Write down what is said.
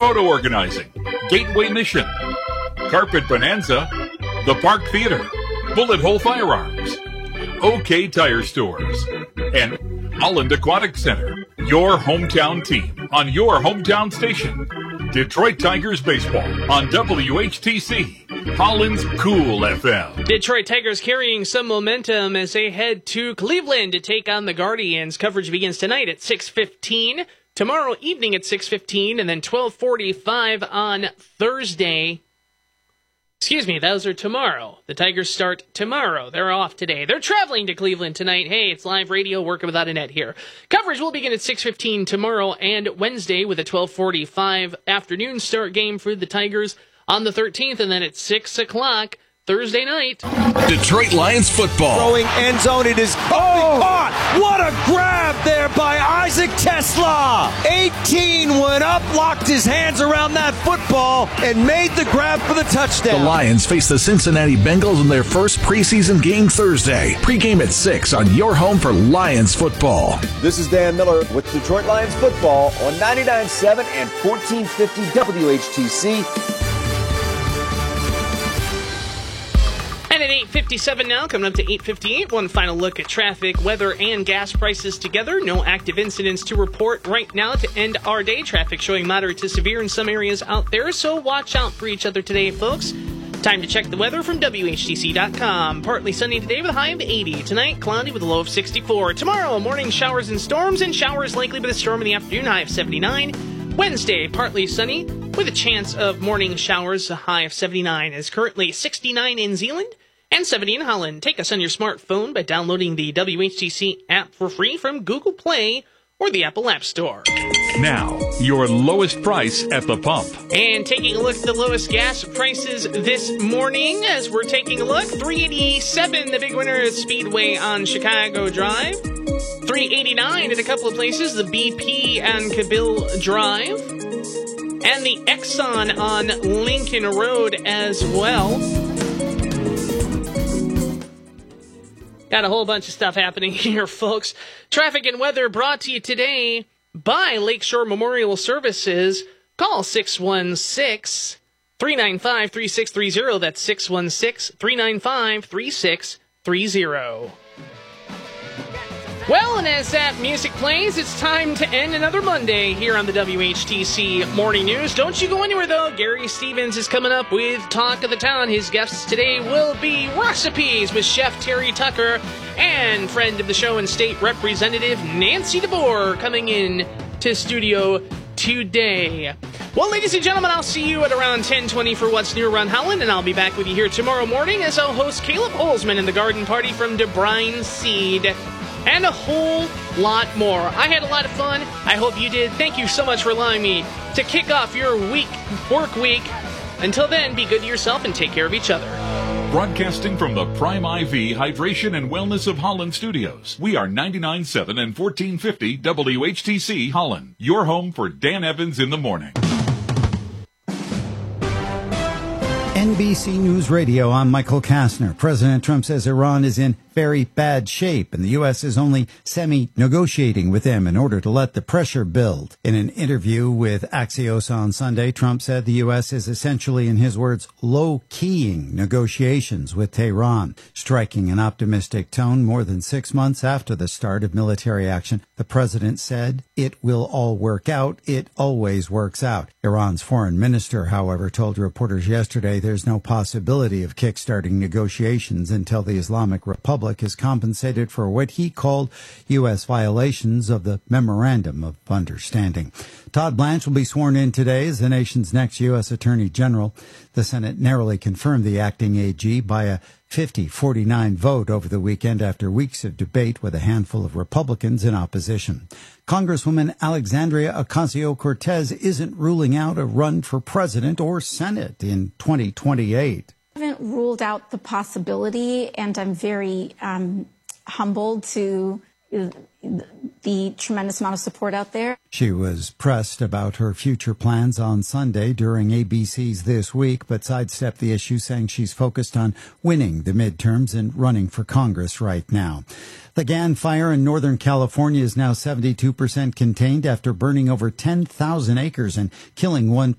Photo Organizing, Gateway Mission, Carpet Bonanza, The Park Theater, Bullet Hole Firearms, OK Tire Stores, and Holland Aquatic Center. Your hometown team on your hometown station. Detroit Tigers Baseball on WHTC, Holland's Cool FM. Detroit Tigers carrying some momentum as they head to Cleveland to take on the Guardians. Coverage begins tonight at 6:15, tomorrow evening at 6:15, and then 12:45 on Thursday. Excuse me, those are tomorrow. The Tigers start tomorrow. They're off today. They're traveling to Cleveland tonight. Hey, it's live radio, working without a net here. Coverage will begin at 6:15 tomorrow and Wednesday with a 12:45 afternoon start game for the Tigers on the 13th, and then at 6 o'clock Thursday night. Detroit Lions football. Throwing end zone. It is caught. What a grab there by Isaac Tesla. 18 went up, locked his hands around that football, and made the grab for the touchdown. The Lions face the Cincinnati Bengals in their first preseason game Thursday. Pre-game at 6 on your home for Lions football. This is Dan Miller with Detroit Lions football on 99.7 and 1450 WHTC. And at 8:57 now, coming up to 8:58, one final look at traffic, weather, and gas prices together. No active incidents to report right now to end our day. Traffic showing moderate to severe in some areas out there, so watch out for each other today, folks. Time to check the weather from WHTC.com. Partly sunny today with a high of 80. Tonight, cloudy with a low of 64. Tomorrow, morning showers and showers likely with a storm in the afternoon, high of 79. Wednesday, partly sunny with a chance of morning showers, a high of 79. It's currently 69 in Zeeland and 70 in Holland. Take us on your smartphone by downloading the WHTC app for free from Google Play or the Apple App Store. Now, your lowest price at the pump. And taking a look at the lowest gas prices this morning as we're taking a look. $3.87, the big winner at Speedway on Chicago Drive. $3.89 at a couple of places, the BP and Cabill Drive. And the Exxon on Lincoln Road as well. Got a whole bunch of stuff happening here, folks. Traffic and weather brought to you today by Lakeshore Memorial Services. Call 616-395-3630. That's 616-395-3630. Well, and as that music plays, it's time to end another Monday here on the WHTC Morning News. Don't you go anywhere, though. Gary Stevens is coming up with Talk of the Town. His guests today will be Recipes with Chef Terry Tucker and friend of the show and state representative Nancy DeBoer coming in to studio today. Well, ladies and gentlemen, I'll see you at around 10:20 for What's New Around Holland, and I'll be back with you here tomorrow morning as I'll host Caleb Holzman and the Garden Party from DeBrine Seed. And a whole lot more. I had a lot of fun. I hope you did. Thank you so much for allowing me to kick off your work week. Until then, be good to yourself and take care of each other. Broadcasting from the Prime IV Hydration and Wellness of Holland studios. We are 99.7 and 1450 WHTC Holland. Your home for Dan Evans in the morning. NBC News Radio, I'm Michael Kastner. President Trump says Iran is in very bad shape, and the U.S. is only semi-negotiating with them in order to let the pressure build. In an interview with Axios on Sunday, Trump said the U.S. is essentially, in his words, low-keying negotiations with Tehran, striking an optimistic tone more than 6 months after the start of military action. The president said, "It will all work out. It always works out." Iran's foreign minister, however, told reporters yesterday there's no possibility of kickstarting negotiations until the Islamic Republic is compensated for what he called U.S. violations of the Memorandum of Understanding. Todd Blanche will be sworn in today as the nation's next U.S. Attorney General. The Senate narrowly confirmed the acting AG by a 50-49 vote over the weekend after weeks of debate with a handful of Republicans in opposition. Congresswoman Alexandria Ocasio-Cortez isn't ruling out a run for president or Senate in 2028. I haven't ruled out the possibility, and I'm very humbled to the tremendous amount of support out there. She was pressed about her future plans on Sunday during ABC's This Week, but sidestepped the issue, saying she's focused on winning the midterms and running for Congress right now. The Gann fire in Northern California is now 72% contained after burning over 10,000 acres and killing